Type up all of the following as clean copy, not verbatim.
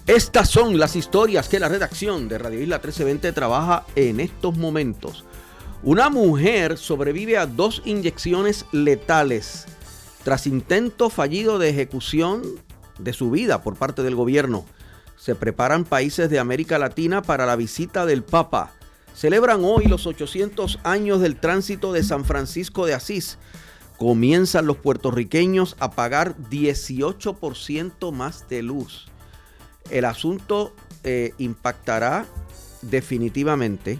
Estas son las historias que la redacción de Radio Isla 1320 trabaja en estos momentos. Una mujer sobrevive a 2 inyecciones letales tras intento fallido de ejecución de su vida por parte del gobierno. Se preparan países de América Latina para la visita del Papa. Celebran hoy los 800 años del tránsito de San Francisco de Asís. Comienzan los puertorriqueños a pagar 18% más de luz. El asunto impactará definitivamente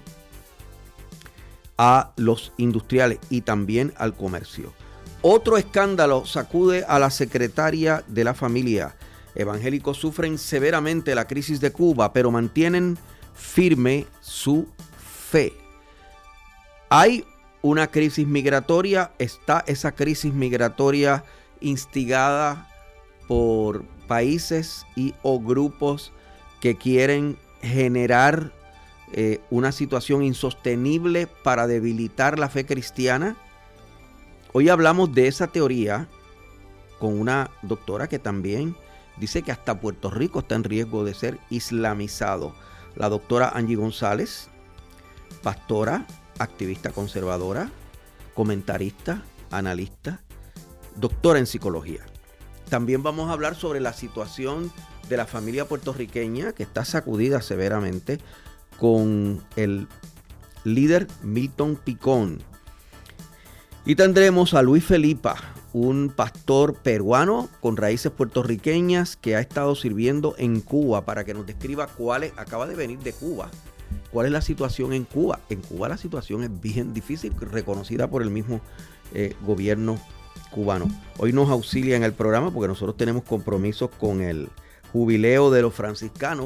a los industriales y también al comercio. Otro escándalo sacude a la secretaria de la familia. Evangélicos sufren severamente la crisis de Cuba, pero mantienen firme su fe. Hay una crisis migratoria, está esa crisis migratoria instigada por países y o grupos que quieren generar una situación insostenible para debilitar la fe cristiana. Hoy hablamos de esa teoría con una doctora que también dice que hasta Puerto Rico está en riesgo de ser islamizado. La doctora Angie González, pastora, activista conservadora, comentarista, analista, doctora en psicología. También vamos a hablar sobre la situación de la familia puertorriqueña que está sacudida severamente con el líder Milton Picón. Y tendremos a Luis Felipa, un pastor peruano con raíces puertorriqueñas que ha estado sirviendo en Cuba, para que nos describa acaba de venir de Cuba. ¿Cuál es la situación en Cuba? En Cuba la situación es bien difícil, reconocida por el mismo gobierno cubano. Hoy nos auxilia en el programa porque nosotros tenemos compromisos con el jubileo de los franciscanos,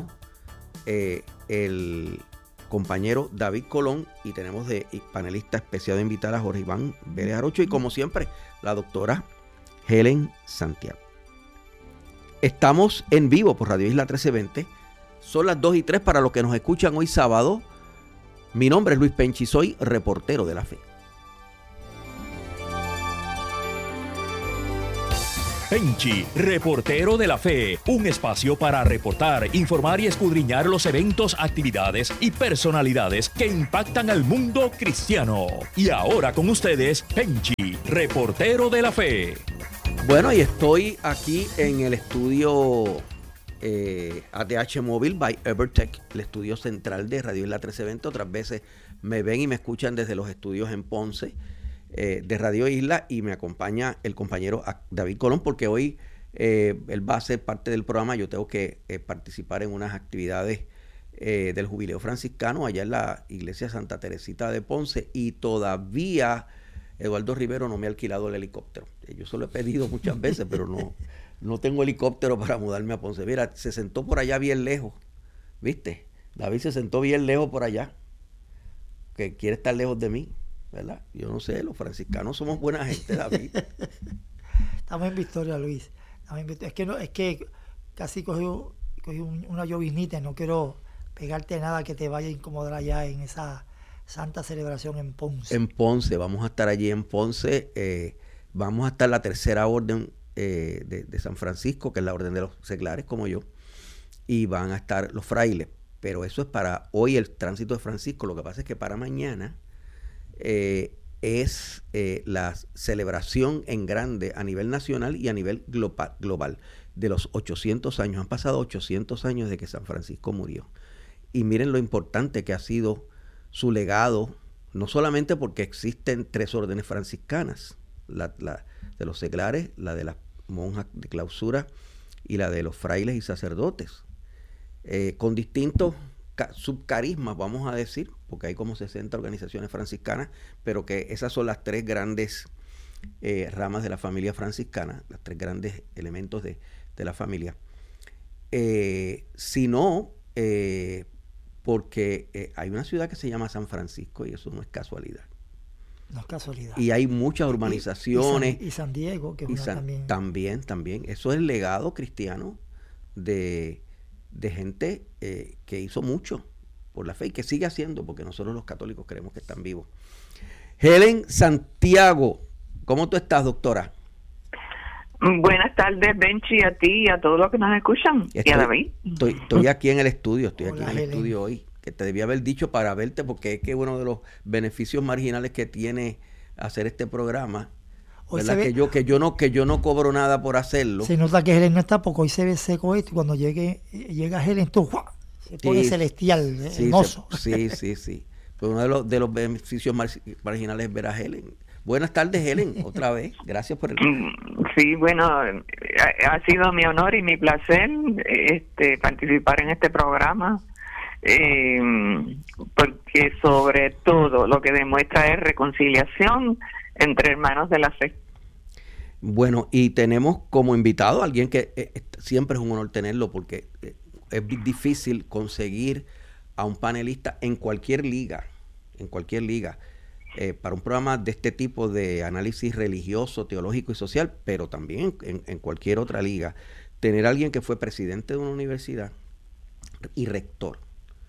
el compañero David Colón, y tenemos de panelista especial invitada a Jorge Iván Vélez Arocho y, como siempre, la doctora Helen Santiago. Estamos en vivo por Radio Isla 1320. Son las 2:03 para los que nos escuchan hoy sábado. Mi nombre es Luis Penchi, soy reportero de la fe. Penchi, reportero de la fe, un espacio para reportar, informar y escudriñar los eventos, actividades y personalidades que impactan al mundo cristiano. Y ahora con ustedes, Penchi, reportero de la fe. Bueno, y estoy aquí en el estudio ATH Móvil by Evertech, el estudio central de Radio Isla 1320. Otras veces me ven y me escuchan desde los estudios en Ponce de Radio Isla, y me acompaña el compañero David Colón, porque hoy él va a ser parte del programa. Yo tengo que participar en unas actividades del jubileo franciscano allá en la iglesia Santa Teresita de Ponce, y todavía Eduardo Rivero no me ha alquilado el helicóptero. Yo se lo he pedido muchas veces, pero no tengo helicóptero para mudarme a Ponce. Mira, se sentó por allá bien lejos, ¿viste? David se sentó bien lejos por allá, que quiere estar lejos de mí, ¿verdad? Yo no sé, los franciscanos somos buena gente, David. Estamos en victoria, Luis. Es que casi cogí una llovinita y no quiero pegarte nada que te vaya a incomodar allá en esa santa celebración en Ponce. En Ponce, vamos a estar allí en Ponce. Vamos a estar la tercera orden de San Francisco, que es la orden de los seglares como yo, y van a estar los frailes. Pero eso es para hoy, el tránsito de Francisco. Lo que pasa es que para mañana es la celebración en grande a nivel nacional y a nivel global de los 800 años. Han pasado 800 años de que San Francisco murió. Y miren lo importante que ha sido su legado, no solamente porque existen 3 órdenes franciscanas, la de los seglares, la de las monjas de clausura y la de los frailes y sacerdotes, con distintos subcarismas, vamos a decir, porque hay como 60 organizaciones franciscanas, pero que esas son las 3 grandes ramas de la familia franciscana, los 3 grandes elementos de la familia. Sino porque hay una ciudad que se llama San Francisco, y eso no es casualidad. No es casualidad. Y hay muchas urbanizaciones. Y San Diego, que es una también. También. Eso es el legado cristiano de gente que hizo mucho por la fe y que sigue haciendo, porque nosotros los católicos creemos que están vivos. Helen Santiago, ¿cómo tú estás, doctora? Buenas tardes, Benchi, a ti y a todos los que nos escuchan. Y a David. Estoy aquí en el estudio, Hola, el estudio hoy, que te debía haber dicho para verte, porque es que uno de los beneficios marginales que tiene hacer este programa, ¿verdad? Que yo no cobro nada por hacerlo. Se nota que Helen no está, porque hoy se ve seco esto, y cuando llega Helen, tú, ¡guau!, se pone celestial, hermoso. Sí. Pues uno de los beneficios marginales es ver a Helen. Buenas tardes, Helen, otra vez. Gracias por el... Sí, bueno, ha sido mi honor y mi placer participar en este programa, porque sobre todo lo que demuestra es reconciliación entre hermanos de la fe. Bueno, y tenemos como invitado a alguien que siempre es un honor tenerlo, porque es difícil conseguir a un panelista en cualquier liga, para un programa de este tipo de análisis religioso, teológico y social, pero también en cualquier otra liga. Tener a alguien que fue presidente de una universidad y rector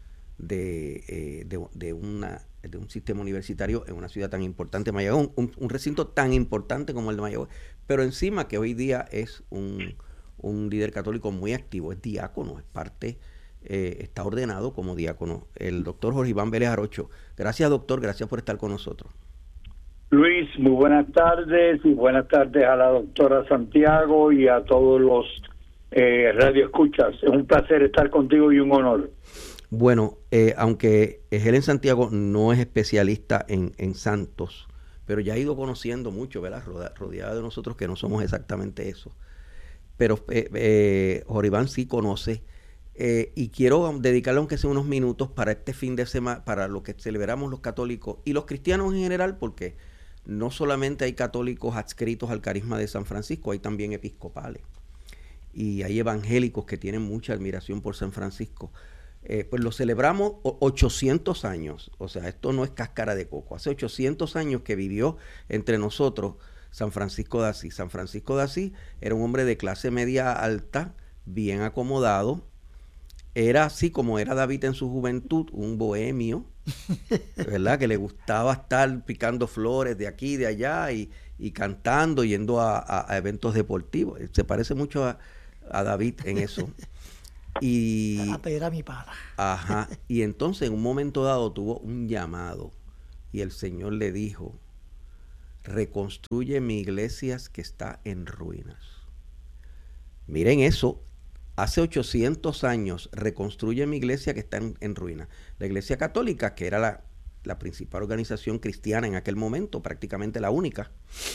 de un sistema universitario en una ciudad tan importante, Mayagüez, un recinto tan importante como el de Mayagüez, pero encima que hoy día es un líder católico muy activo, es diácono, es parte... está ordenado como diácono, el doctor Jorge Iván Vélez Arocho. Gracias, doctor, gracias por estar con nosotros. Luis, muy buenas tardes, y buenas tardes a la doctora Santiago y a todos los radioescuchas. Es un placer estar contigo y un honor. Bueno, aunque Helen Santiago no es especialista en santos, pero ya ha ido conociendo mucho, ¿verdad? Rodeada de nosotros que no somos exactamente eso. Pero Jorge Iván sí conoce. Y quiero dedicarle aunque sea unos minutos para este fin de semana, para lo que celebramos los católicos y los cristianos en general, porque no solamente hay católicos adscritos al carisma de San Francisco, hay también episcopales y hay evangélicos que tienen mucha admiración por San Francisco. Pues lo celebramos 800 años, o sea, esto no es cáscara de coco. Hace 800 años que vivió entre nosotros San Francisco de Asís. San Francisco de Asís era un hombre de clase media alta, bien acomodado. Era así como era David en su juventud, un bohemio, ¿verdad? Que le gustaba estar picando flores de aquí y de allá y cantando, yendo a eventos deportivos. Se parece mucho a David en eso. Y a pedir a mi pana. Ajá. Y entonces en un momento dado tuvo un llamado y el Señor le dijo: reconstruye mi iglesia que está en ruinas. Miren eso. Hace 800 años reconstruye mi iglesia que está en ruinas. La Iglesia Católica, que era la principal organización cristiana en aquel momento, prácticamente la única,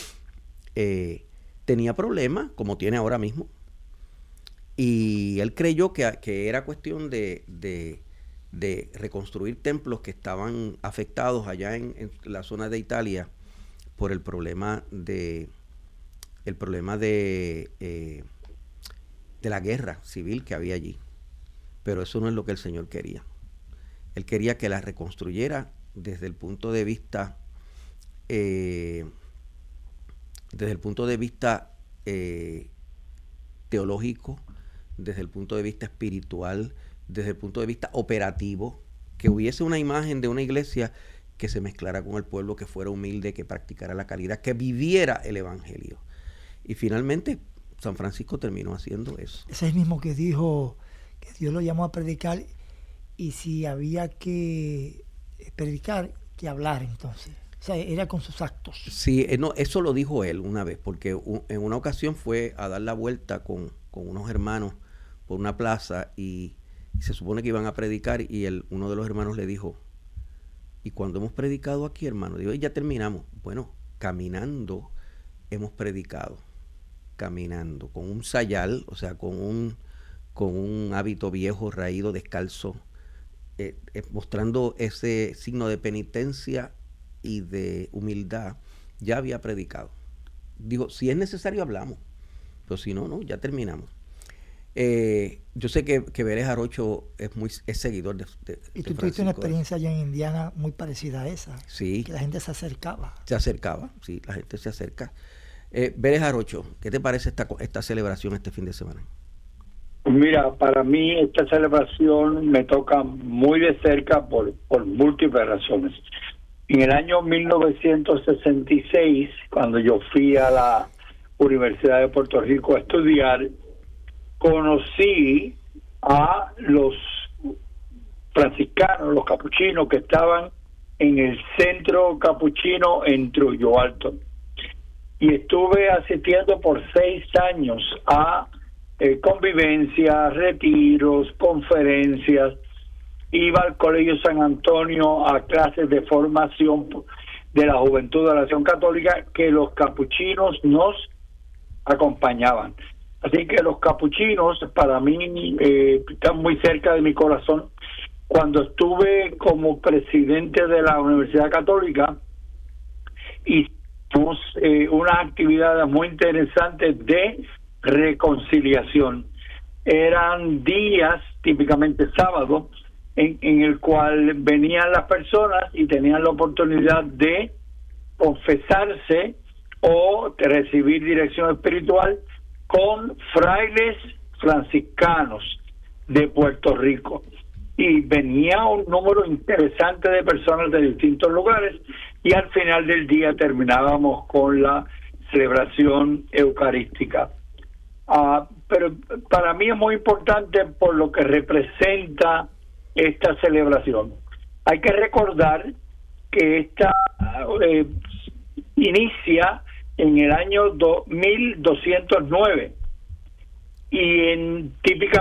tenía problemas, como tiene ahora mismo. Y él creyó que era cuestión de reconstruir templos que estaban afectados allá en la zona de Italia por el problema de la guerra civil que había allí. Pero eso no es lo que el Señor quería. Él quería que la reconstruyera desde el punto de vista teológico, desde el punto de vista espiritual, desde el punto de vista operativo, que hubiese una imagen de una iglesia que se mezclara con el pueblo, que fuera humilde, que practicara la caridad, que viviera el evangelio. Y finalmente San Francisco terminó haciendo eso. Ese es el mismo que dijo que Dios lo llamó a predicar, y si había que predicar, que hablar entonces. O sea, era con sus actos. Sí, no, eso lo dijo él una vez, porque en una ocasión fue a dar la vuelta con unos hermanos por una plaza y se supone que iban a predicar, y uno de los hermanos le dijo: ¿y cuando hemos predicado aquí, hermano? Digo, ya terminamos. Bueno, caminando hemos predicado. Caminando, con un sayal, o sea, con un hábito viejo, raído, descalzo, mostrando ese signo de penitencia y de humildad, ya había predicado. Digo, si es necesario hablamos, pero si no, ya terminamos. Yo sé que Vélez Arocho es seguidor de y tú tuviste una experiencia allá en Indiana muy parecida a esa. Sí. Que la gente se acercaba. Sí, la gente se acerca. Vélez Arocho, ¿qué te parece esta celebración este fin de semana? Mira, para mí esta celebración me toca muy de cerca por múltiples razones. En el año 1966, cuando yo fui a la Universidad de Puerto Rico a estudiar, conocí a los franciscanos, los capuchinos que estaban en el centro capuchino en Trujillo Alto. Y estuve asistiendo por 6 años a convivencias, retiros, conferencias. Iba al Colegio San Antonio a clases de formación de la Juventud de la Acción Católica que los capuchinos nos acompañaban. Así que los capuchinos para mí están muy cerca de mi corazón. Cuando estuve como presidente de la Universidad Católica, hicimos unas actividades muy interesantes de reconciliación. Eran días, típicamente sábados, en el cual venían las personas y tenían la oportunidad de confesarse o de recibir dirección espiritual con frailes franciscanos de Puerto Rico. Y venía un número interesante de personas de distintos lugares y al final del día terminábamos con la celebración eucarística. Pero para mí es muy importante por lo que representa esta celebración. Hay que recordar que esta inicia en el año 1209 y en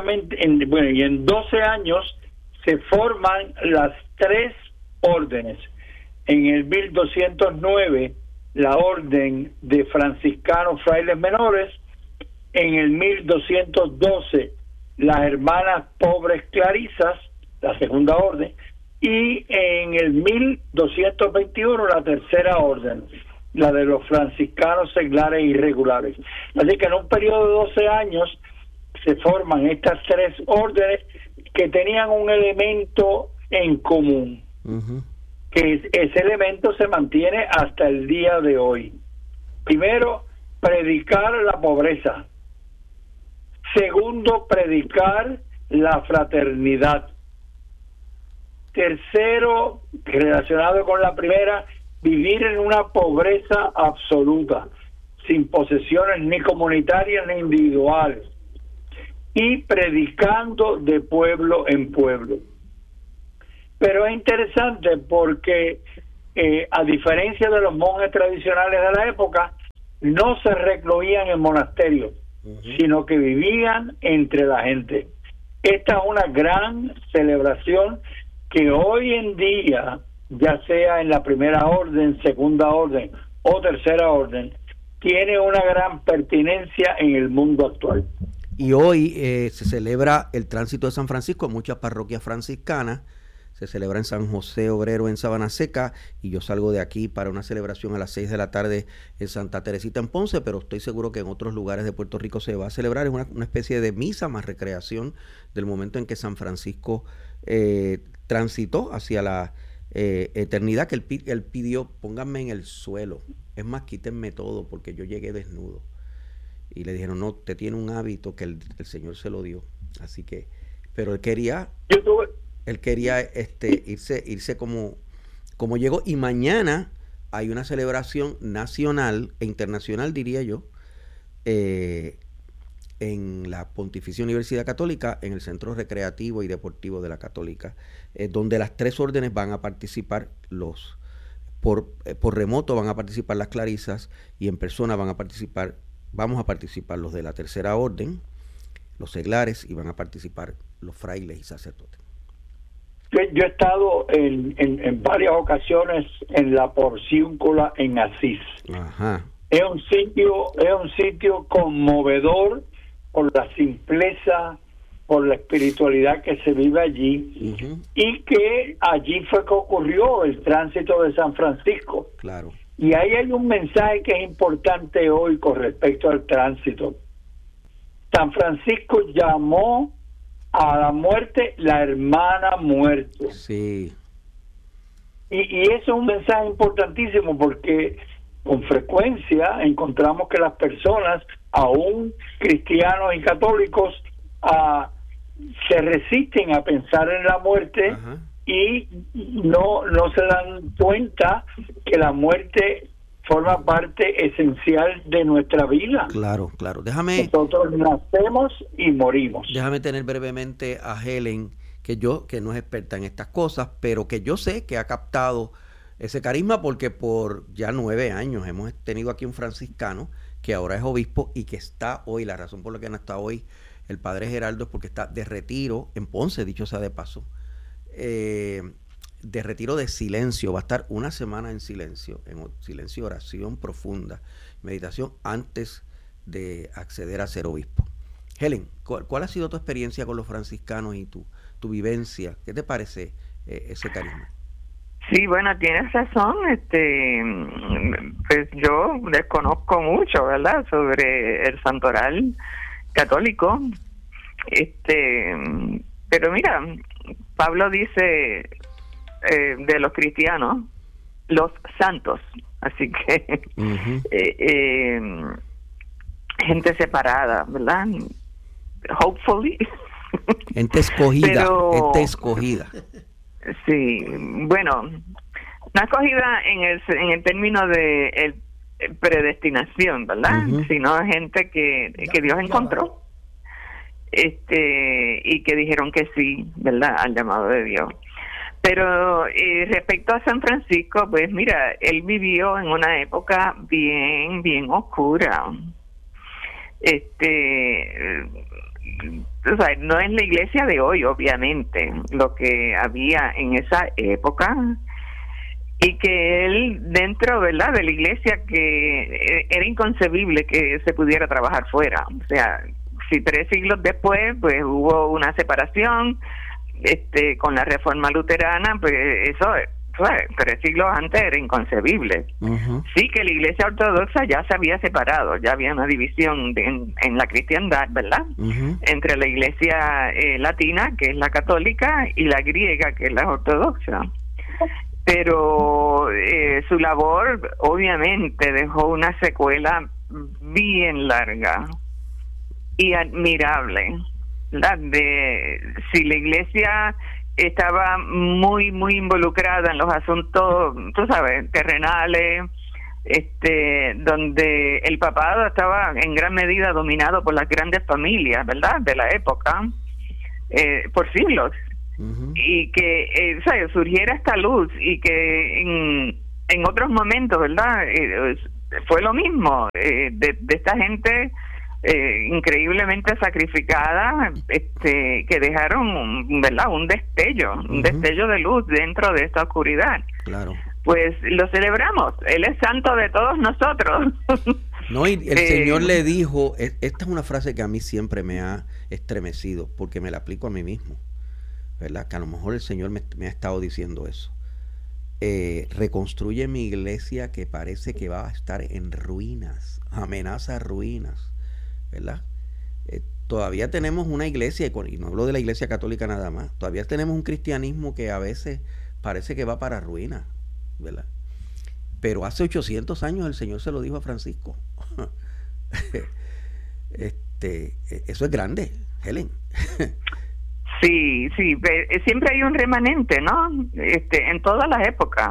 12 años se forman las 3 órdenes. En el 1209 la orden de franciscanos frailes menores, en el 1212 las hermanas pobres clarisas, la segunda orden, y en el 1221 la tercera orden, la de los franciscanos seglares irregulares. Así que en un periodo de 12 años se forman estas 3 órdenes que tenían un elemento en común, que ese elemento se mantiene hasta el día de hoy. Primero, predicar la pobreza. Segundo, predicar la fraternidad. Tercero, relacionado con la primera, vivir en una pobreza absoluta, sin posesiones ni comunitarias ni individuales, y predicando de pueblo en pueblo. Pero es interesante porque a diferencia de los monjes tradicionales de la época, no se recluían en monasterios, sino que vivían entre la gente. Esta es una gran celebración que hoy en día, ya sea en la primera orden, segunda orden o tercera orden, tiene una gran pertinencia en el mundo actual. Y hoy se celebra el tránsito de San Francisco en muchas parroquias franciscanas. Se celebra en San José Obrero en Sabana Seca y yo salgo de aquí para una celebración a las 6 de la tarde en Santa Teresita en Ponce, pero estoy seguro que en otros lugares de Puerto Rico se va a celebrar. Es una especie de misa más recreación del momento en que San Francisco transitó hacia la eternidad, que él pidió: pónganme en el suelo, es más, quítenme todo porque yo llegué desnudo. Y le dijeron: no, te tiene un hábito que el Señor se lo dio. Así que, pero él quería irse como llegó. Y mañana hay una celebración nacional e internacional, diría yo, en la Pontificia Universidad Católica, en el Centro Recreativo y Deportivo de la Católica, donde las 3 órdenes van a participar. Por remoto van a participar las clarisas y en persona vamos a participar los de la tercera orden, los seglares, y van a participar los frailes y sacerdotes. Yo he estado en varias ocasiones en la Porciúncula en Asís. Ajá. Es un sitio conmovedor por la simpleza, por la espiritualidad que se vive allí, y que allí fue que ocurrió el tránsito de San Francisco. Claro. Y ahí hay un mensaje que es importante hoy con respecto al tránsito. San Francisco llamó a la muerte la hermana muerte. Sí. Y eso es un mensaje importantísimo porque con frecuencia encontramos que las personas, aún cristianos y católicos, se resisten a pensar en la muerte. Ajá. Y no se dan cuenta que la muerte forma parte esencial de nuestra vida. Claro. Nosotros nacemos y morimos. Déjame tener brevemente a Helen, que no es experta en estas cosas, pero que yo sé que ha captado ese carisma porque por ya 9 años hemos tenido aquí un franciscano que ahora es obispo y que está hoy, la razón por la que no está hoy el padre Geraldo es porque está de retiro en Ponce, dicho sea de paso, de retiro de silencio, va a estar una semana en silencio, oración profunda, meditación antes de acceder a ser obispo. Helen, ¿cuál ha sido tu experiencia con los franciscanos y tu vivencia? ¿Qué te parece ese carisma? Sí, bueno, tienes razón. Pues yo desconozco mucho, ¿verdad?, sobre el santoral católico. Pero mira, Pablo dice de los cristianos, los santos. Así que gente separada, ¿verdad? Hopefully. Gente escogida, gente escogida. Sí, bueno, no escogida en el término de predestinación, ¿verdad? Sino gente que Dios encontró, y que dijeron que sí, ¿verdad?, al llamado de Dios. Pero respecto a San Francisco, pues mira, él vivió en una época bien oscura. O sea, no es la iglesia de hoy, obviamente, lo que había en esa época, y que él dentro, ¿verdad?, de la iglesia, que era inconcebible que se pudiera trabajar fuera. O sea, si 3 siglos después pues hubo una separación con la Reforma Luterana, pues eso, 3 siglos antes era inconcebible. Sí, que la Iglesia Ortodoxa ya se había separado, ya había una división en la cristiandad, ¿verdad?, entre la Iglesia latina, que es la católica, y la griega, que es la ortodoxa. Pero su labor obviamente dejó una secuela bien larga y admirable, ¿verdad? Si la Iglesia estaba muy involucrada en los asuntos, tú sabes, terrenales, donde el papado estaba en gran medida dominado por las grandes familias, ¿verdad?, de la época, por siglos. Y que surgiera esta luz, y que en otros momentos, ¿verdad?, fue lo mismo, de esta gente increíblemente sacrificada, que dejaron, ¿verdad?, un destello de luz dentro de esta oscuridad. Claro. Pues lo celebramos, él es santo de todos nosotros. No, y el Señor le dijo, esta es una frase que a mí siempre me ha estremecido, porque me la aplico a mí mismo, ¿verdad?, que a lo mejor el Señor me ha estado diciendo eso. Reconstruye mi iglesia, que parece que va a estar en ruinas, amenaza ruinas, ¿verdad? Todavía tenemos una iglesia, y no hablo de la iglesia católica nada más, todavía tenemos un cristianismo que a veces parece que va para ruina, ¿verdad? Pero hace 800 años el Señor se lo dijo a Francisco. Eso es grande, Helen. Sí, siempre hay un remanente, ¿no? En todas las épocas.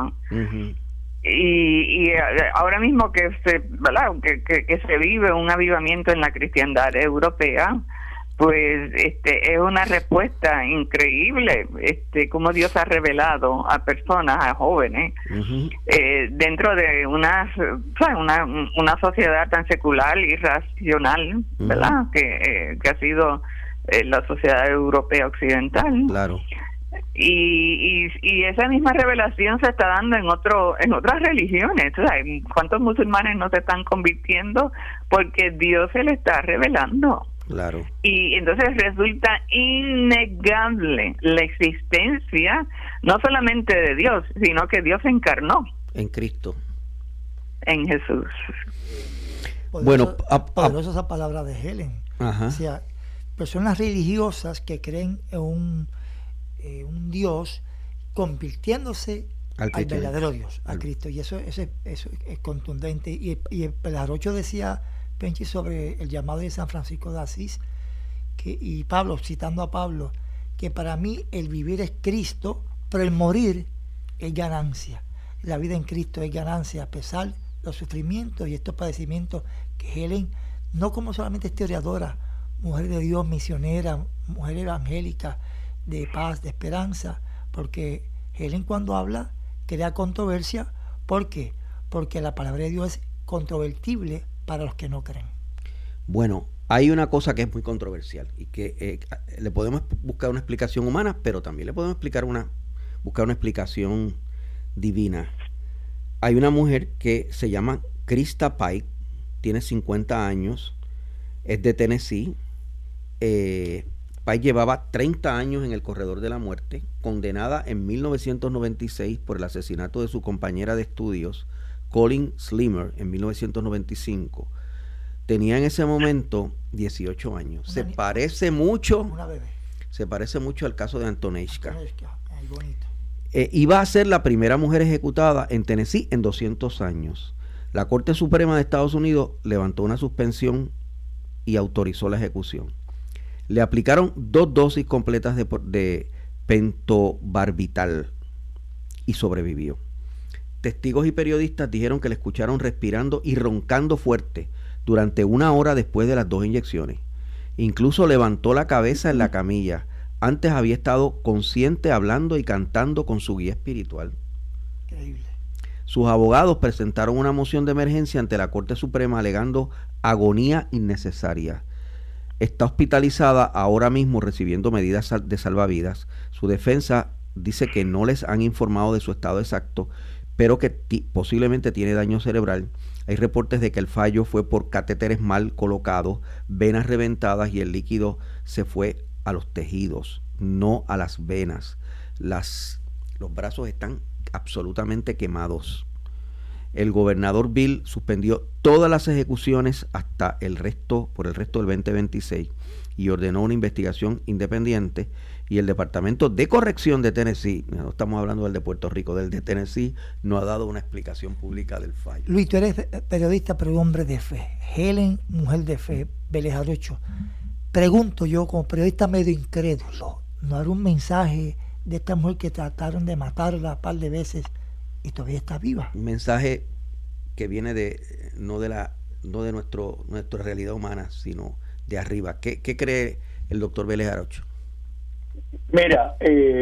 Y ahora mismo que ¿verdad?, que se vive un avivamiento en la cristiandad europea, pues es una respuesta increíble, cómo Dios ha revelado a personas, a jóvenes, dentro de una sociedad tan secular y racional, ¿verdad?, que ha sido la sociedad europea occidental. Claro. Y esa misma revelación se está dando en otras religiones. O sea, ¿cuántos musulmanes no se están convirtiendo porque Dios se le está revelando? Claro. Y entonces resulta innegable la existencia no solamente de Dios, sino que Dios se encarnó en Cristo, en Jesús. Bueno, poderosa esa palabra de Helen. Ajá. O sea, personas religiosas que creen en un Dios convirtiéndose al verdadero Dios, a Cristo, y eso es contundente. Y el Pelarocho decía, Penchi, sobre el llamado de San Francisco de Asís, y Pablo, citando a Pablo, que para mí el vivir es Cristo, pero el morir es ganancia. La vida en Cristo es ganancia, a pesar los sufrimientos y estos padecimientos que Helen, no como solamente historiadora, mujer de Dios, misionera, mujer evangélica, de paz, de esperanza, porque Helen cuando habla crea controversia. ¿Por qué? Porque la palabra de Dios es controvertible para los que no creen. Bueno, hay una cosa que es muy controversial y que le podemos buscar una explicación humana, pero también le podemos buscar una explicación divina. Hay una mujer que se llama Krista Pike, tiene 50 años, es de Tennessee. Pike llevaba 30 años en el corredor de la muerte, condenada en 1996 por el asesinato de su compañera de estudios, Colin Slimer, en 1995. Tenía en ese momento 18 años. Se parece mucho al caso de Antonesca. Iba a ser la primera mujer ejecutada en Tennessee en 200 años. La Corte Suprema de Estados Unidos levantó una suspensión y autorizó la ejecución. Le aplicaron 2 dosis completas de pentobarbital y sobrevivió. Testigos y periodistas dijeron que le escucharon respirando y roncando fuerte durante 1 hora después de las 2 inyecciones. Incluso levantó la cabeza en la camilla. Antes había estado consciente hablando y cantando con su guía espiritual. Increíble. Sus abogados presentaron una moción de emergencia ante la Corte Suprema alegando agonía innecesaria. Está hospitalizada ahora mismo recibiendo medidas de salvavidas. Su defensa dice que no les han informado de su estado exacto, pero que posiblemente tiene daño cerebral. Hay reportes de que el fallo fue por catéteres mal colocados, venas reventadas y el líquido se fue a los tejidos, no a las venas. Los brazos están absolutamente quemados. El gobernador Bill suspendió todas las ejecuciones por el resto del 2026 y ordenó una investigación independiente, y el Departamento de Corrección de Tennessee, no estamos hablando del de Puerto Rico, del de Tennessee, no ha dado una explicación pública del fallo. Luis, tú eres periodista, pero hombre de fe. Helen, mujer de fe, Vélez Jarocho. Pregunto yo, como periodista medio incrédulo, ¿no habrá un mensaje de esta mujer que trataron de matarla un par de veces y todavía está viva? Un mensaje que viene no de nuestra realidad humana, sino de arriba. ¿Qué cree el doctor Vélez Jarocho? Mira,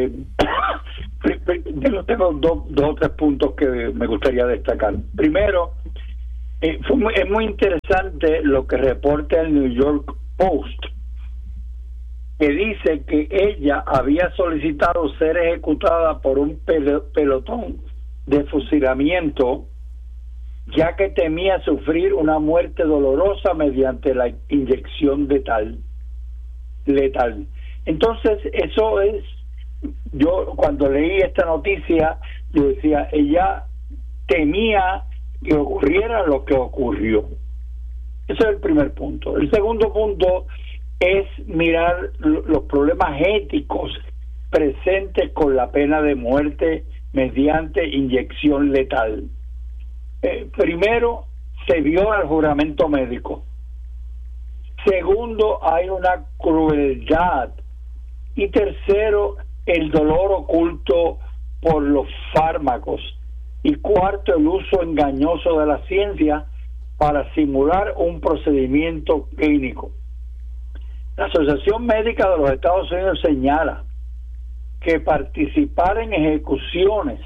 yo tengo dos o tres puntos que me gustaría destacar. Primero, es muy interesante lo que reporta el New York Post, que dice que ella había solicitado ser ejecutada por un pelotón de fusilamiento, ya que temía sufrir una muerte dolorosa mediante la inyección letal. Entonces, eso es, yo cuando leí esta noticia, yo decía, ella temía que ocurriera lo que ocurrió. Ese es el primer punto. El segundo punto es mirar los problemas éticos presentes con la pena de muerte mediante inyección letal. Primero, se viola el juramento médico. Segundo, hay una crueldad. Y tercero, el dolor oculto por los fármacos. Y cuarto, el uso engañoso de la ciencia para simular un procedimiento clínico. La Asociación Médica de los Estados Unidos señala que participar en ejecuciones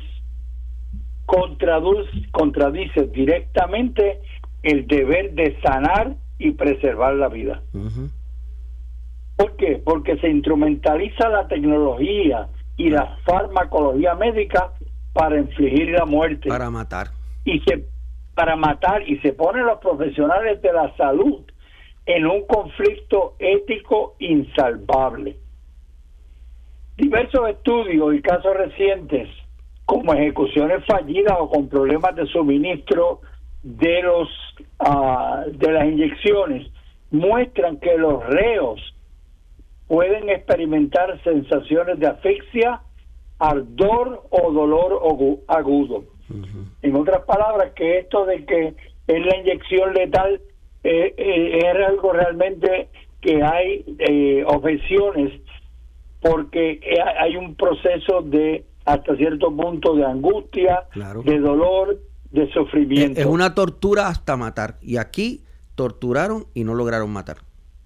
contradice directamente el deber de sanar y preservar la vida. Uh-huh. ¿Por qué? Porque se instrumentaliza la tecnología y la farmacología médica para infligir la muerte. Para matar. Y se ponen a los profesionales de la salud en un conflicto ético insalvable. Diversos estudios y casos recientes, como ejecuciones fallidas o con problemas de suministro de las inyecciones, muestran que los reos pueden experimentar sensaciones de asfixia, ardor o dolor agudo. Uh-huh. En otras palabras, que esto de que es la inyección letal es algo realmente que hay objeciones, porque hay un proceso de hasta cierto punto de angustia, claro, de dolor, de sufrimiento. Es una tortura hasta matar. Y aquí torturaron y no lograron matar.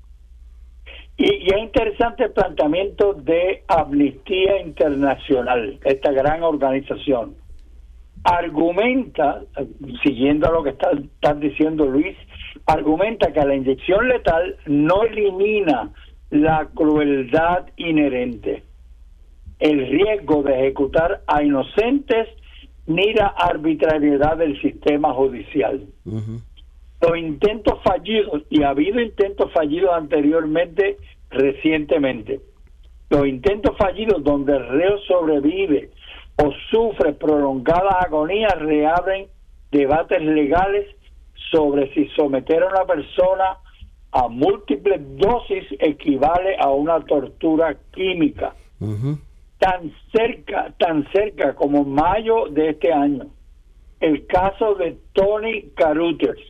Y es interesante el planteamiento de Amnistía Internacional, esta gran organización. Argumenta, siguiendo a lo que está diciendo Luis, argumenta que la inyección letal no elimina la crueldad inherente, el riesgo de ejecutar a inocentes ni la arbitrariedad del sistema judicial. Uh-huh. Los intentos fallidos, y ha habido intentos fallidos anteriormente, recientemente, los intentos fallidos donde el reo sobrevive o sufre prolongadas agonías reabren debates legales sobre si someter a una persona a múltiples dosis equivale a una tortura química. Uh-huh. Tan cerca como mayo de este año, el caso de Tony Carruthers.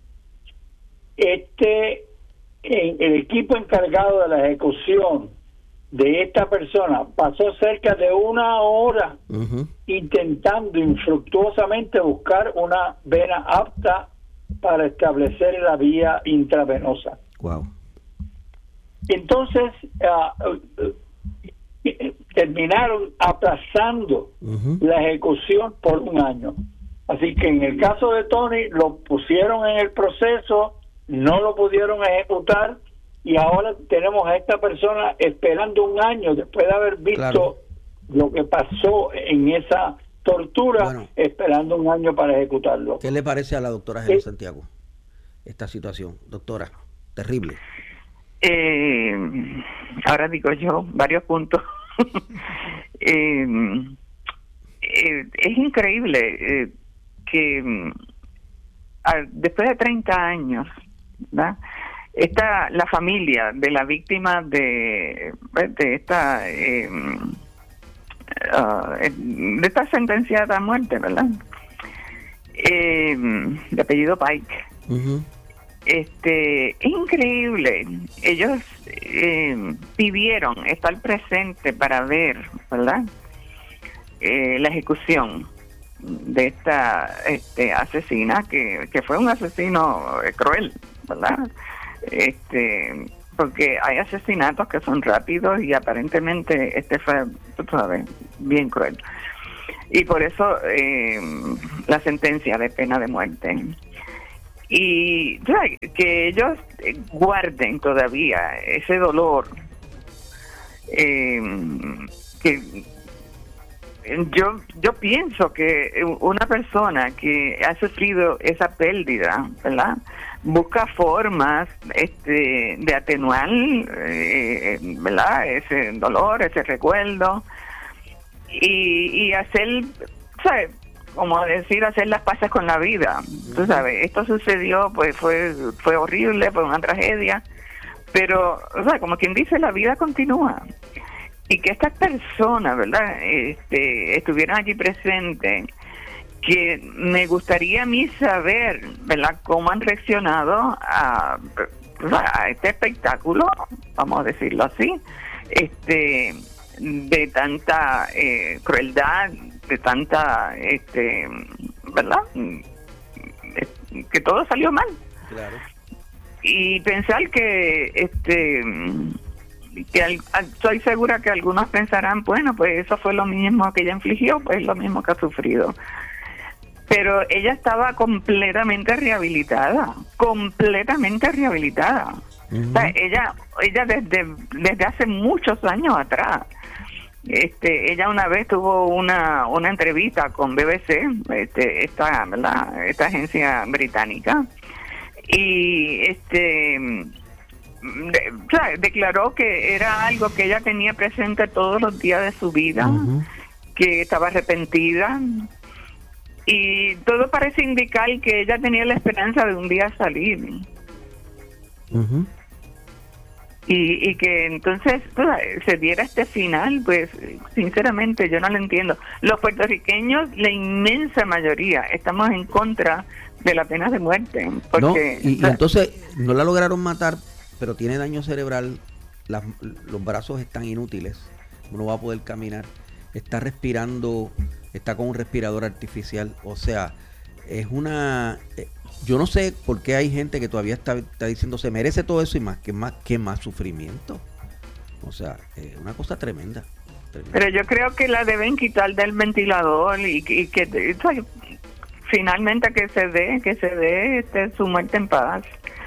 El equipo encargado de la ejecución de esta persona pasó cerca de 1 hora Uh-huh. intentando infructuosamente buscar una vena apta para establecer la vía intravenosa. Wow. Entonces terminaron aplazando Uh-huh. la ejecución por 1 año. Así que en el caso de Tony lo pusieron en el proceso, no lo pudieron ejecutar y ahora tenemos a esta persona esperando 1 año después de haber visto Claro. lo que pasó en esa tortura, Bueno. esperando 1 año para ejecutarlo. ¿Qué le parece a la doctora Helen Santiago esta situación? Doctora, terrible. Ahora digo yo varios puntos. Es increíble que después de 30 años, ¿verdad? La familia de la víctima de esta sentenciada a muerte, ¿verdad? De apellido Pike. Uh-huh. Es increíble. Ellos pidieron estar presentes para ver, ¿verdad? La ejecución de esta asesina que fue un asesino cruel, ¿verdad? Porque hay asesinatos que son rápidos y aparentemente fue, tú sabes, bien cruel. Y por eso la sentencia de pena de muerte. Y ¿sabes? Que ellos guarden todavía ese dolor, que yo pienso que una persona que ha sufrido esa pérdida, ¿verdad?, busca formas de atenuar, ¿verdad?, ese dolor, ese recuerdo, y hacer, ¿sabes?, como decir, hacer las paces con la vida. Tú sabes, esto sucedió, pues fue horrible, fue una tragedia, pero, o sea, como quien dice, la vida continúa. Y que estas personas, ¿verdad?, estuvieran allí presentes, que me gustaría a mí saber, ¿verdad?, cómo han reaccionado a este espectáculo, vamos a decirlo así, de tanta crueldad, de tanta, ¿verdad?, que todo salió mal. Claro. Y pensar que estoy segura que algunos pensarán, bueno, pues eso fue lo mismo que ella infligió, pues lo mismo que ha sufrido. Pero ella estaba completamente rehabilitada. Uh-huh. O sea, ella desde hace muchos años atrás, ella una vez tuvo una entrevista con BBC, ¿verdad?, esta agencia británica, y declaró que era algo que ella tenía presente todos los días de su vida. Uh-huh. Que estaba arrepentida, y todo parece indicar que ella tenía la esperanza de un día salir. Uh-huh. Y que entonces se diera este final, pues sinceramente yo no lo entiendo. Los puertorriqueños, la inmensa mayoría, estamos en contra de la pena de muerte. Porque, no, y entonces no la lograron matar, pero tiene daño cerebral, los brazos están inútiles, no va a poder caminar, está respirando, está con un respirador artificial, o sea, es una... yo no sé por qué hay gente que todavía está diciendo se merece todo eso y más sufrimiento. O sea, es una cosa tremenda. Pero yo creo que la deben quitar del ventilador y que finalmente que se dé su muerte en paz.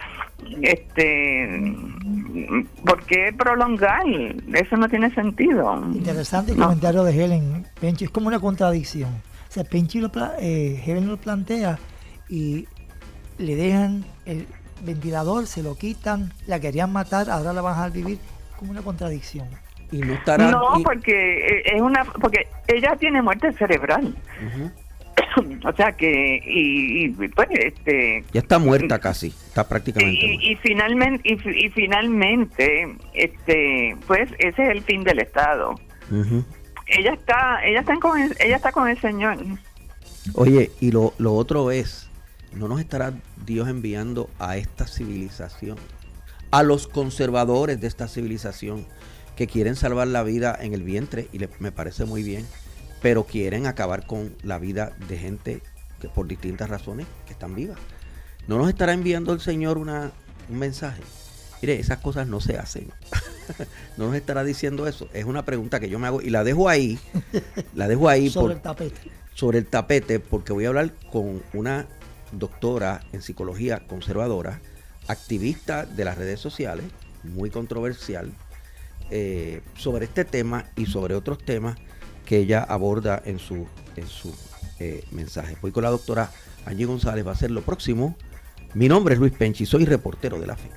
¿Por qué prolongar? Eso no tiene sentido. Interesante el comentario de Helen. Penchi, es como una contradicción. O sea, Penchi Helen lo plantea y le dejan el ventilador, se lo quitan, la querían matar, ahora la van a dejar vivir, como una contradicción. Y no estará... porque porque ella tiene muerte cerebral. O sea que pues ya está muerta casi, está prácticamente muerta. Y finalmente pues ese es el fin del Estado. Ella está con el Señor. Oye, y lo otro es, ¿no nos estará Dios enviando a esta civilización, a los conservadores de esta civilización que quieren salvar la vida en el vientre? Y me parece muy bien, pero quieren acabar con la vida de gente que por distintas razones que están vivas. ¿No nos estará enviando el Señor un mensaje? Mire, esas cosas no se hacen. ¿No nos estará diciendo eso? Es una pregunta que yo me hago y la dejo ahí. Sobre el tapete. Sobre el tapete, porque voy a hablar con una doctora en psicología conservadora, activista de las redes sociales, muy controversial, sobre este tema y sobre otros temas que ella aborda en su mensaje. Voy con la doctora Angie González, va a ser lo próximo. Mi nombre es Luis Penchi, soy reportero de la fe.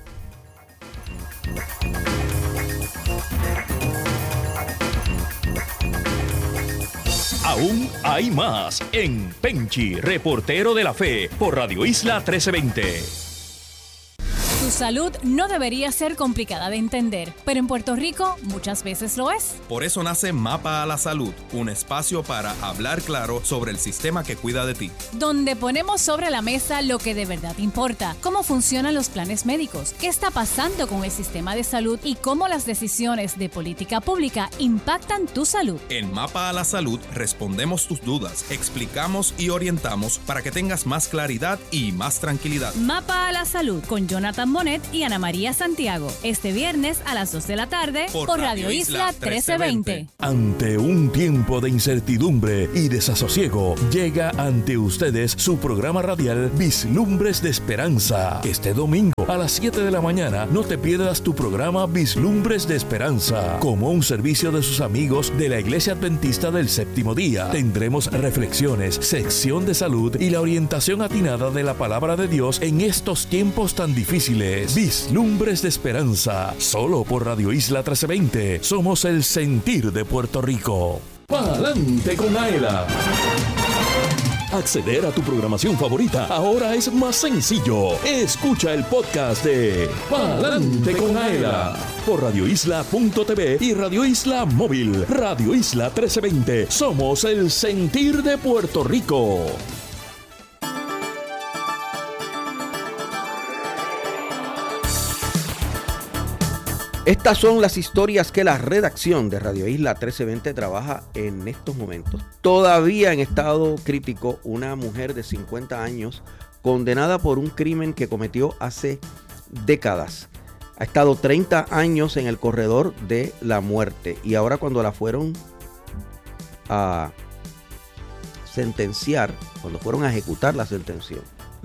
Aún hay más en Penchi, reportero de la fe, por Radio Isla 1320. Tu salud no debería ser complicada de entender, pero en Puerto Rico muchas veces lo es. Por eso nace Mapa a la Salud, un espacio para hablar claro sobre el sistema que cuida de ti. Donde ponemos sobre la mesa lo que de verdad importa, cómo funcionan los planes médicos, qué está pasando con el sistema de salud y cómo las decisiones de política pública impactan tu salud. En Mapa a la Salud respondemos tus dudas, explicamos y orientamos para que tengas más claridad y más tranquilidad. Mapa a la Salud con Jonathan Monet y Ana María Santiago. Este viernes a las 2 de la tarde por Radio Isla 1320. Ante un tiempo de incertidumbre y desasosiego, llega ante ustedes su programa radial Vislumbres de Esperanza. Este domingo a las 7 de la mañana no te pierdas tu programa Vislumbres de Esperanza. Como un servicio de sus amigos de la Iglesia Adventista del Séptimo Día, tendremos reflexiones, sección de salud y la orientación atinada de la palabra de Dios en estos tiempos tan difíciles. Vislumbres de Esperanza, solo por Radio Isla 1320. Somos el sentir de Puerto Rico. ¡Pa'lante con Aela! Acceder a tu programación favorita ahora es más sencillo. Escucha el podcast de Pa'lante con Aela por radioisla.tv y Radio Isla Móvil. Radio Isla 1320. Somos el sentir de Puerto Rico. Estas son las historias que la redacción de Radio Isla 1320 trabaja en estos momentos. Todavía en estado crítico, una mujer de 50 años condenada por un crimen que cometió hace décadas. Ha estado 30 años en el corredor de la muerte y ahora cuando la fueron a sentenciar, cuando fueron a ejecutar la sentencia,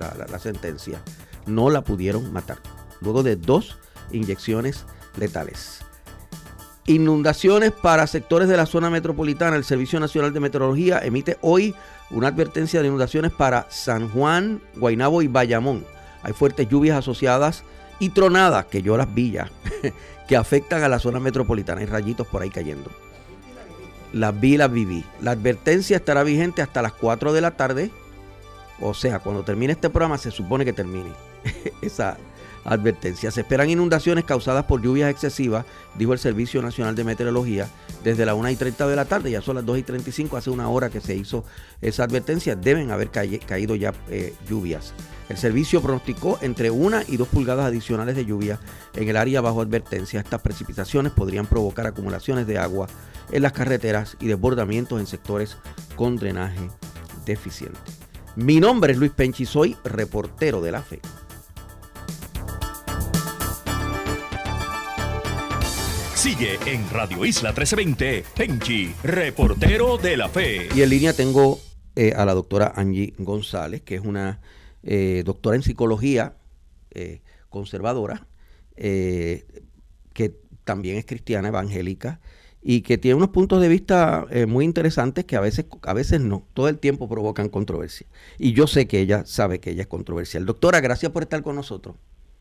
no la pudieron matar. Luego de 2 inyecciones letales. Inundaciones para sectores de la zona metropolitana. El Servicio Nacional de Meteorología emite hoy una advertencia de inundaciones para San Juan, Guaynabo y Bayamón. Hay fuertes lluvias asociadas y tronadas, que yo las vi ya, que afectan a la zona metropolitana. Hay rayitos por ahí cayendo. Las viví. La advertencia estará vigente hasta las 4 de la tarde. O sea, cuando termine este programa se supone que termine esa advertencia. Se esperan inundaciones causadas por lluvias excesivas, dijo el Servicio Nacional de Meteorología, desde las 1:30 de la tarde, ya son las 2:35, hace una hora que se hizo esa advertencia, deben haber caído ya lluvias. El servicio pronosticó entre 1 y 2 pulgadas adicionales de lluvia en el área bajo advertencia. Estas precipitaciones podrían provocar acumulaciones de agua en las carreteras y desbordamientos en sectores con drenaje deficiente. Mi nombre es Luis Penchi, soy reportero de la fe. Sigue en Radio Isla 1320, Penchi, reportero de la fe. Y en línea tengo a la doctora Angie González, que es una doctora en psicología conservadora, que también es cristiana evangélica y que tiene unos puntos de vista muy interesantes que a veces no, todo el tiempo provocan controversia. Y yo sé que ella sabe que ella es controversial. Doctora, gracias por estar con nosotros.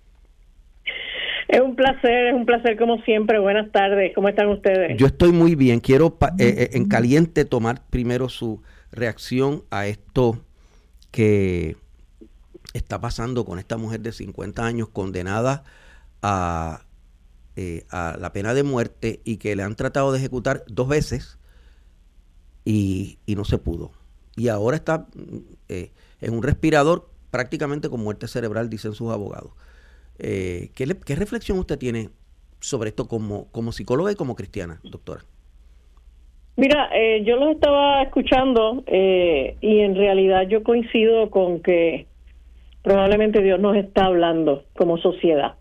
Es un placer como siempre. Buenas tardes, ¿cómo están ustedes? Yo estoy muy bien. Quiero en caliente tomar primero su reacción a esto que está pasando con esta mujer de 50 años condenada a la pena de muerte y que le han tratado de ejecutar 2 veces y no se pudo. Y ahora está en un respirador prácticamente con muerte cerebral, dicen sus abogados. ¿Qué reflexión usted tiene sobre esto como psicóloga y como cristiana, doctora? Mira, yo los estaba escuchando y en realidad yo coincido con que probablemente Dios nos está hablando como sociedad.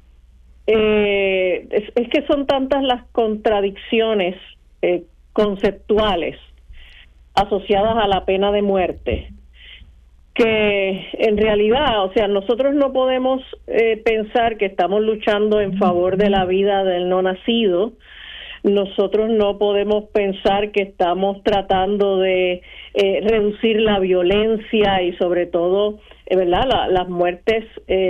Es que son tantas las contradicciones conceptuales asociadas a la pena de muerte que en realidad, o sea, nosotros no podemos pensar que estamos luchando en favor de la vida del no nacido. Nosotros no podemos pensar que estamos tratando de reducir la violencia y sobre todo, ¿verdad?, las muertes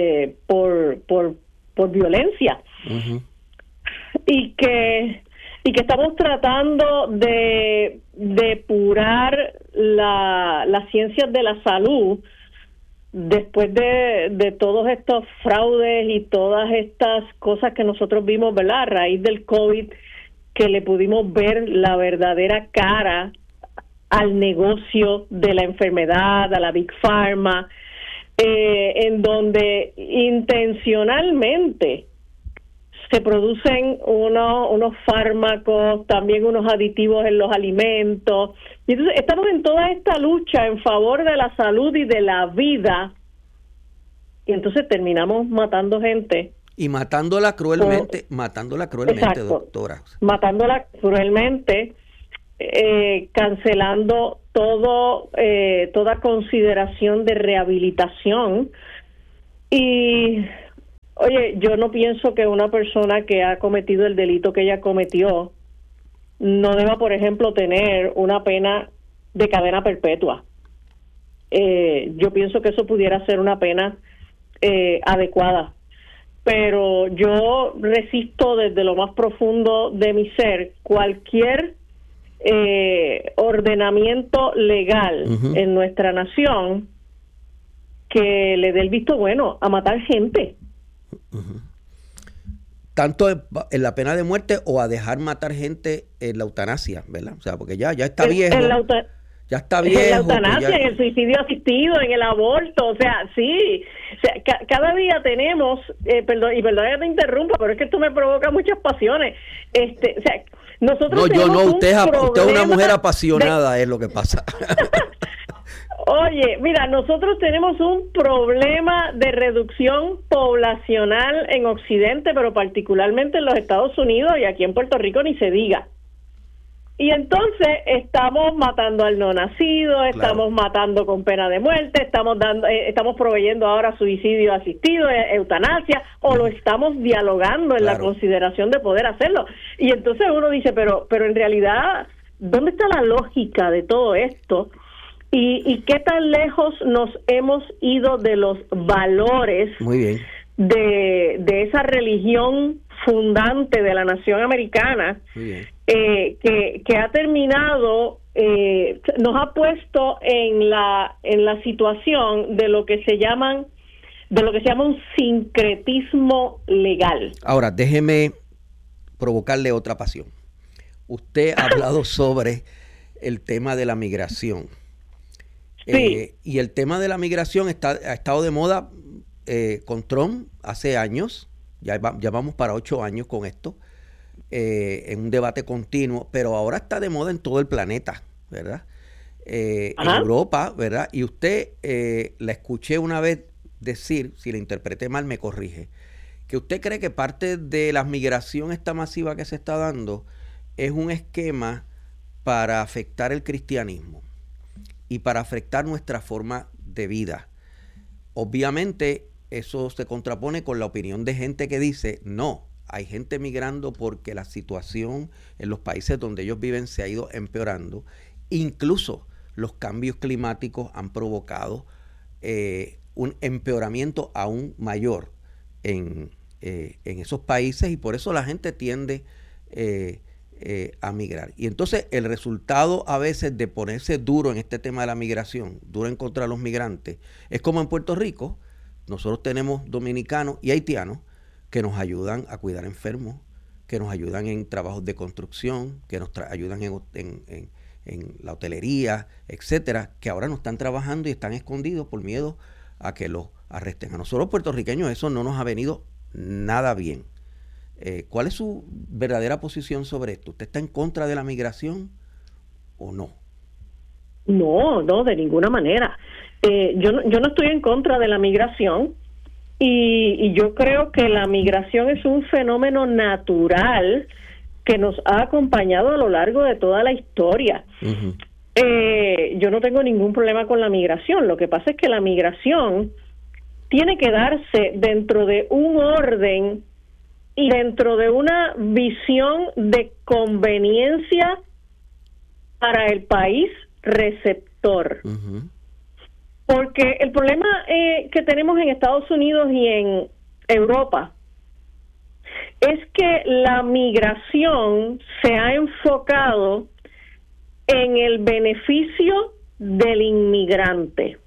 por violencia. Uh-huh. Y que estamos tratando de depurar las ciencias de la salud después de todos estos fraudes y todas estas cosas que nosotros vimos, ¿verdad?, a raíz del COVID, que le pudimos ver la verdadera cara al negocio de la enfermedad, a la Big Pharma, en donde intencionalmente se producen unos fármacos, también unos aditivos en los alimentos. Y entonces estamos en toda esta lucha en favor de la salud y de la vida, y entonces terminamos matando gente. Y matándola cruelmente, exacto, doctora. Matándola cruelmente, cancelando toda consideración de rehabilitación. Y oye, yo no pienso que una persona que ha cometido el delito que ella cometió no deba, por ejemplo, tener una pena de cadena perpetua. Yo pienso que eso pudiera ser una pena adecuada. Pero yo resisto desde lo más profundo de mi ser cualquier ordenamiento legal uh-huh. en nuestra nación que le dé el visto bueno a matar gente. Uh-huh. Tanto en la pena de muerte o a dejar matar gente en la eutanasia, ¿verdad? O sea, porque ya está viejo. Ya está viejo. En la eutanasia, en el suicidio asistido, en el aborto, o sea, sí. O sea, cada día tenemos, perdón que te interrumpa, pero es que esto me provoca muchas pasiones. O sea, nosotros usted es una mujer apasionada, es lo que pasa. Oye, mira, nosotros tenemos un problema de reducción poblacional en Occidente, pero particularmente en los Estados Unidos y aquí en Puerto Rico ni se diga. Y entonces estamos matando al no nacido, estamos matando con pena de muerte, estamos proveyendo ahora suicidio asistido, eutanasia, o lo estamos dialogando en la consideración de poder hacerlo. Y entonces uno dice, pero en realidad, ¿dónde está la lógica de todo esto? ¿Y qué tan lejos nos hemos ido de los valores Muy bien. de esa religión fundante de la nación americana? Muy bien. Que ha terminado, nos ha puesto en la situación de lo que se llama un sincretismo legal. Ahora, déjeme provocarle otra pasión. Usted ha hablado sobre el tema de la migración. Sí. Y el tema de la migración ha estado de moda con Trump hace años, ya vamos para 8 años con esto. En un debate continuo, pero ahora está de moda en todo el planeta, ¿verdad? en Europa, ¿verdad? Y usted, la escuché una vez decir, si la interpreté mal me corrige, que usted cree que parte de la migración esta masiva que se está dando es un esquema para afectar el cristianismo y para afectar nuestra forma de vida. Obviamente eso se contrapone con la opinión de gente que dice, no, hay gente migrando porque la situación en los países donde ellos viven se ha ido empeorando. Incluso los cambios climáticos han provocado un empeoramiento aún mayor en esos países, y por eso la gente tiende a migrar. Y entonces el resultado a veces de ponerse duro en este tema de la migración, duro en contra de los migrantes, es como en Puerto Rico. Nosotros tenemos dominicanos y haitianos que nos ayudan a cuidar enfermos, que nos ayudan en trabajos de construcción, que nos ayudan en la hotelería, etcétera, que ahora no están trabajando y están escondidos por miedo a que los arresten. A nosotros puertorriqueños eso no nos ha venido nada bien. ¿Cuál es su verdadera posición sobre esto? ¿Usted está en contra de la migración o no? No, de ninguna manera. Yo no estoy en contra de la migración, y yo creo que la migración es un fenómeno natural que nos ha acompañado a lo largo de toda la historia. Uh-huh. Yo no tengo ningún problema con la migración. Lo que pasa es que la migración tiene que darse dentro de un orden y dentro de una visión de conveniencia para el país receptor. Uh-huh. Porque el problema que tenemos en Estados Unidos y en Europa es que la migración se ha enfocado en el beneficio del inmigrante.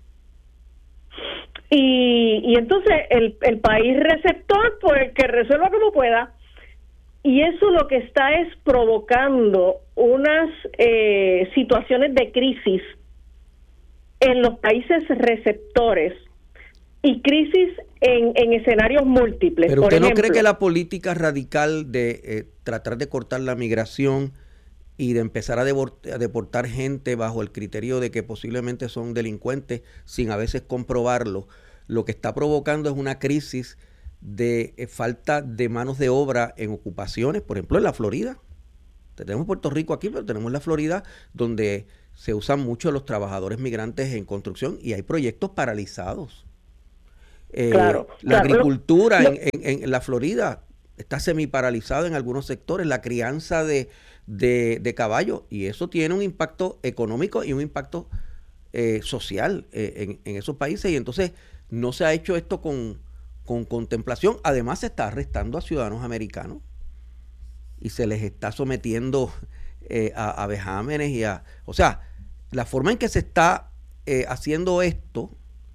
Y entonces el país receptor, pues que resuelva como pueda. Y eso lo que está es provocando unas situaciones de crisis en los países receptores y crisis en escenarios múltiples. Pero usted no cree que la política radical de tratar de cortar la migración y de empezar a deportar gente bajo el criterio de que posiblemente son delincuentes sin a veces comprobarlo, lo que está provocando es una crisis de falta de manos de obra en ocupaciones, por ejemplo en la Florida? Tenemos Puerto Rico aquí, pero tenemos la Florida, donde se usan mucho los trabajadores migrantes en construcción y hay proyectos paralizados. La agricultura en la Florida está semiparalizada en algunos sectores, la crianza de caballos, y eso tiene un impacto económico y un impacto social en esos países, y entonces no se ha hecho esto con contemplación. Además se está arrestando a ciudadanos americanos y se les está sometiendo a vejámenes o sea, la forma en que se está haciendo esto,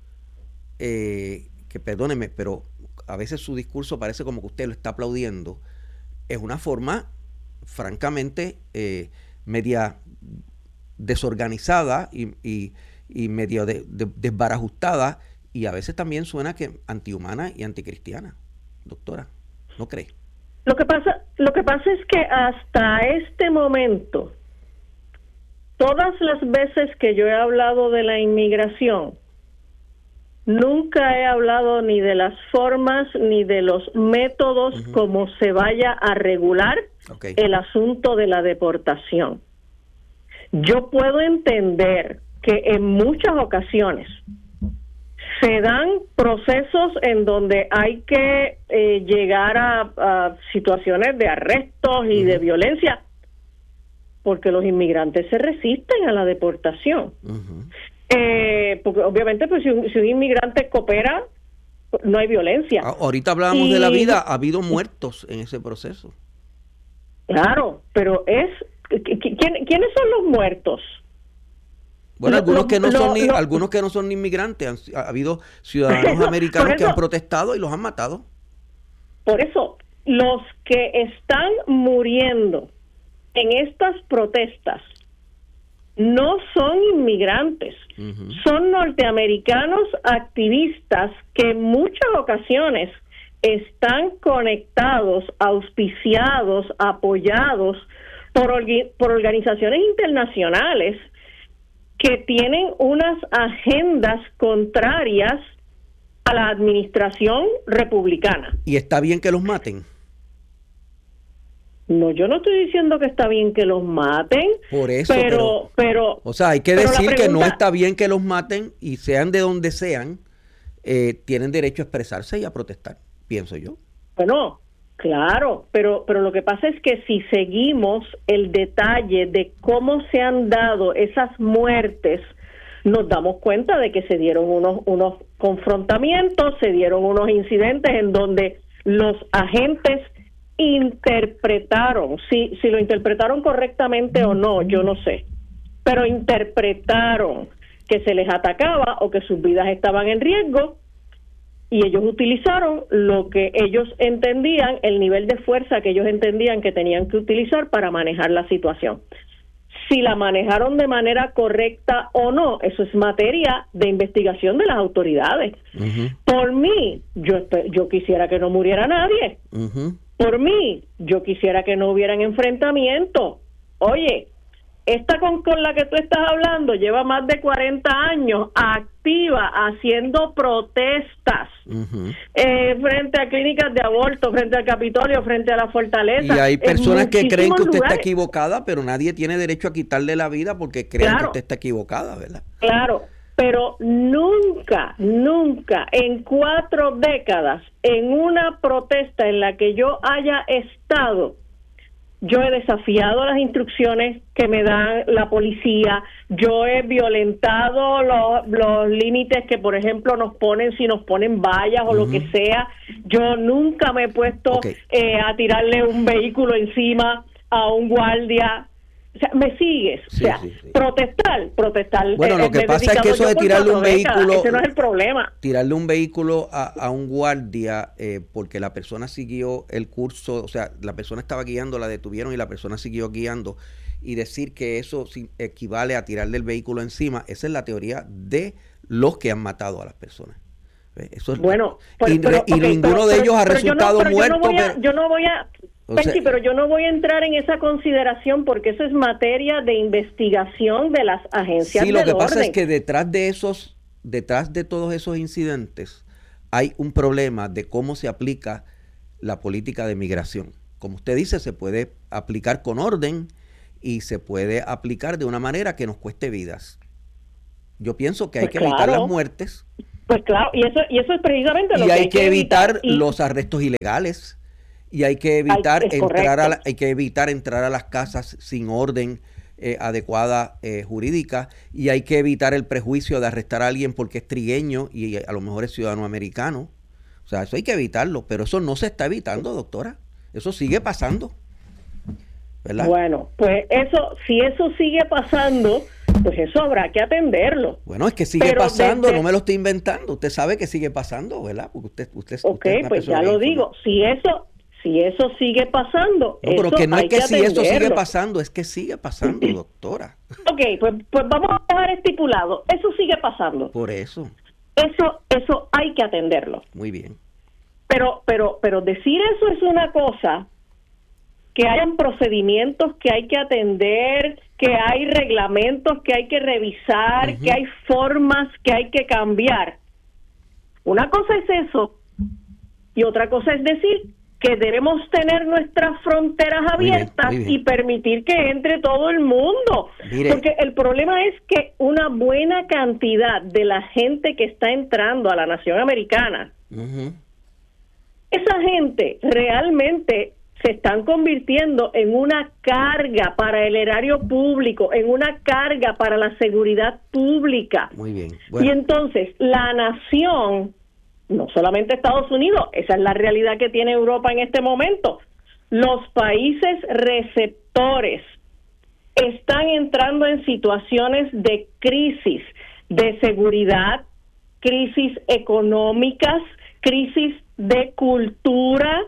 que perdóneme, pero a veces su discurso parece como que usted lo está aplaudiendo, es una forma francamente media desorganizada y medio desbarajustada, y a veces también suena que antihumana y anticristiana. Doctora, ¿no cree? Lo que pasa es que hasta este momento, todas las veces que yo he hablado de la inmigración, nunca he hablado ni de las formas ni de los métodos uh-huh. como se vaya a regular el asunto de la deportación. Yo puedo entender que en muchas ocasiones se dan procesos en donde hay que llegar a situaciones de arrestos y uh-huh. de violencia, porque los inmigrantes se resisten a la deportación. Uh-huh. Porque obviamente pues si un inmigrante coopera, no hay violencia. Ahorita hablábamos de la vida, ha habido muertos en ese proceso. Claro, pero ¿quiénes son los muertos? Bueno, algunos que no son inmigrantes. Ha habido ciudadanos americanos que han protestado y los han matado. Por eso, los que están muriendo en estas protestas no son inmigrantes, uh-huh. son norteamericanos activistas que en muchas ocasiones están conectados, auspiciados, apoyados por organizaciones internacionales que tienen unas agendas contrarias a la administración republicana. ¿Y está bien que los maten? No, yo no estoy diciendo que está bien que los maten. Por eso, pero o sea, hay que decir que no está bien que los maten y sean de donde sean, tienen derecho a expresarse y a protestar, pienso yo. Bueno, claro, pero lo que pasa es que si seguimos el detalle de cómo se han dado esas muertes, nos damos cuenta de que se dieron unos confrontamientos, se dieron unos incidentes en donde los agentes interpretaron, si lo interpretaron correctamente o no, yo no sé, pero interpretaron que se les atacaba o que sus vidas estaban en riesgo, y ellos utilizaron lo que ellos entendían, el nivel de fuerza que ellos entendían que tenían que utilizar para manejar la situación. Si la manejaron de manera correcta o no, eso es materia de investigación de las autoridades. Uh-huh. Por mí, yo quisiera que no muriera nadie. Uh-huh. Por mí, yo quisiera que no hubieran enfrentamientos. Oye, esta con la que tú estás hablando lleva más de 40 años activa haciendo protestas uh-huh. Frente a clínicas de aborto, frente al Capitolio, frente a la Fortaleza. Y hay personas que creen que usted está equivocada, pero nadie tiene derecho a quitarle la vida porque creen que usted está equivocada, ¿verdad? Claro, pero nunca en 4 décadas, en una protesta en la que yo haya estado, yo he desafiado las instrucciones que me dan la policía, yo he violentado los límites que, por ejemplo, nos ponen, si nos ponen vallas o uh-huh. lo que sea. Yo nunca me he puesto a tirarle un vehículo encima a un guardia. O sea, ¿me sigues? Sí, o sea, sí. Protestar. Bueno, lo que pasa es que eso de tirarle un vehículo... Ese no es el problema. Tirarle un vehículo a un guardia porque la persona siguió el curso, o sea, la persona estaba guiando, la detuvieron y la persona siguió guiando, y decir que eso equivale a tirarle el vehículo encima, esa es la teoría de los que han matado a las personas. Eso es, bueno, ninguno de ellos ha resultado muerto. Yo no voy a Penchi, pero yo no voy a entrar en esa consideración porque eso es materia de investigación de las agencias del orden. Sí, lo que pasa es que detrás de todos esos incidentes hay un problema de cómo se aplica la política de migración. Como usted dice, se puede aplicar con orden y se puede aplicar de una manera que nos cueste vidas. Yo pienso que hay que evitar las muertes. Pues claro, y eso es precisamente lo que hay que evitar los arrestos ilegales. Y hay que evitar entrar a las casas sin orden adecuada jurídica, y hay que evitar el prejuicio de arrestar a alguien porque es trigueño y a lo mejor es ciudadano americano. O sea, eso hay que evitarlo, pero eso no se está evitando, doctora. Eso sigue pasando, ¿verdad? Bueno, pues si eso sigue pasando, pues eso habrá que atenderlo. Bueno, es que sigue pasando, no me lo estoy inventando. Usted sabe que sigue pasando, ¿verdad? Porque usted pues ya lo digo. Si eso sigue pasando, no, pero que no es que si eso sigue pasando, es que sigue pasando, doctora. Ok, pues vamos a dejar estipulado, eso sigue pasando. Por eso. Eso hay que atenderlo. Muy bien. Pero decir eso es una cosa, que hayan procedimientos que hay que atender, que hay reglamentos que hay que revisar, uh-huh. que hay formas que hay que cambiar. Una cosa es eso, y otra cosa es decir que debemos tener nuestras fronteras abiertas muy bien. Y permitir que entre todo el mundo. Mire. Porque el problema es que una buena cantidad de la gente que está entrando a la nación americana, uh-huh. esa gente realmente se están convirtiendo en una carga para el erario público, en una carga para la seguridad pública. Muy bien. Bueno. Y entonces la nación, no solamente Estados Unidos, esa es la realidad que tiene Europa en este momento. Los países receptores están entrando en situaciones de crisis, de seguridad, crisis económicas, crisis de cultura,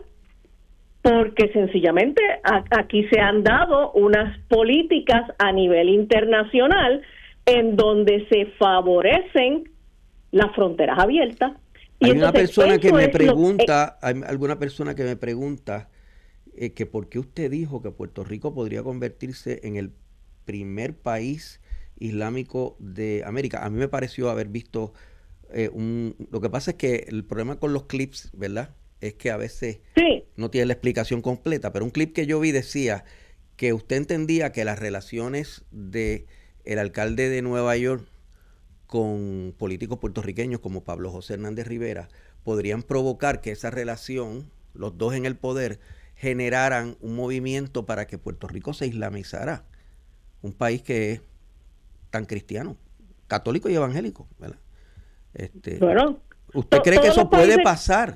porque sencillamente aquí se han dado unas políticas a nivel internacional en donde se favorecen las fronteras abiertas. Hay una persona que me pregunta, hay alguna persona que me pregunta que por qué usted dijo que Puerto Rico podría convertirse en el primer país Islámico de América. A mí me pareció haber visto lo que pasa es que el problema con los clips, ¿verdad? Es que a veces no tiene la explicación completa, pero un clip que yo vi decía que usted entendía que las relaciones de el alcalde de Nueva York con políticos puertorriqueños como Pablo José Hernández Rivera podrían provocar que esa relación, los dos en el poder, generaran un movimiento para que Puerto Rico se islamizara. Un país que es tan cristiano, católico y evangélico, ¿verdad? Bueno, ¿usted cree que eso puede pasar?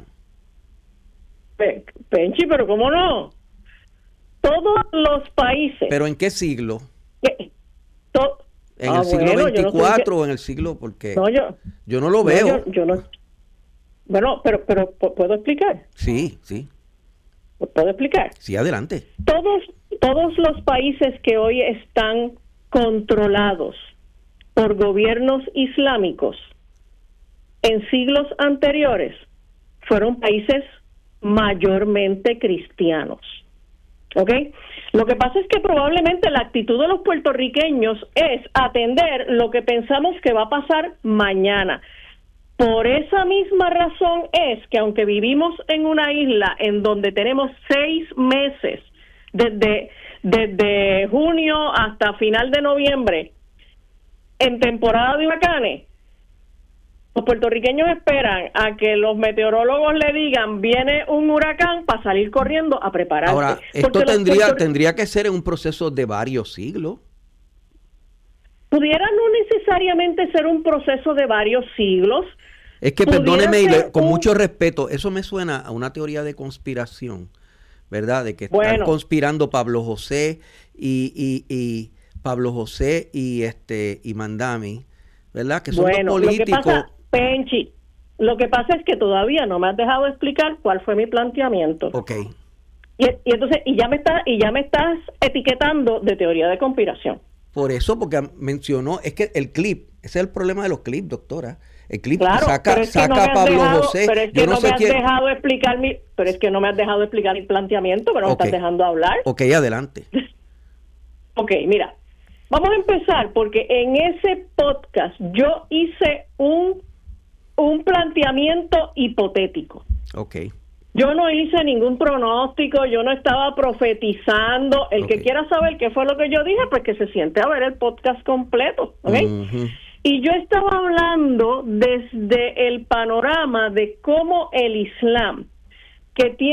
Penchi, pero ¿cómo no? Todos los países. ¿Pero en qué siglo? ¿En el siglo XXIV o en el siglo? Porque yo no lo veo. Yo no. Bueno, pero ¿puedo explicar? Sí. ¿Puedo explicar? Sí, adelante. Todos los países que hoy están controlados por gobiernos islámicos en siglos anteriores fueron países mayormente cristianos. ¿Ok? Lo que pasa es que probablemente la actitud de los puertorriqueños es atender lo que pensamos que va a pasar mañana. Por esa misma razón es que aunque vivimos en una isla en donde tenemos 6 meses, desde junio hasta final de noviembre, en temporada de huracanes, los puertorriqueños esperan a que los meteorólogos le digan viene un huracán para salir corriendo a prepararse. Ahora, esto tendría que ser en un proceso de varios siglos. Pudiera no necesariamente ser un proceso de varios siglos. Es que, perdóneme, con mucho respeto, eso me suena a una teoría de conspiración, ¿verdad? De que están conspirando Pablo José y Pablo José y Mandami, ¿verdad? Que son dos políticos. Penchi, lo que pasa es que todavía no me has dejado explicar cuál fue mi planteamiento. Ok. Y entonces ya me estás etiquetando de teoría de conspiración. Por eso, porque mencionó, es que el clip, ese es el problema de los clips, doctora. El clip saca a Pablo José. Pero es que no me has dejado explicar mi planteamiento, pero me estás dejando hablar. Ok, adelante. Ok, mira, vamos a empezar porque en ese podcast yo hice un planteamiento hipotético. Ok. Yo no hice ningún pronóstico, yo no estaba profetizando. El que quiera saber qué fue lo que yo dije, pues que se siente a ver el podcast completo, ¿ok? Uh-huh. Y yo estaba hablando desde el panorama de cómo el Islam, que tiene